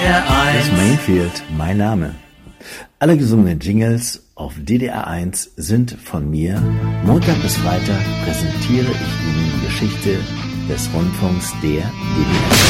Das Mainfield, mein Name. Alle gesungenen Jingles auf DDR1 sind von mir. Montag bis Freitag präsentiere ich Ihnen die Geschichte des Rundfunks der DDR.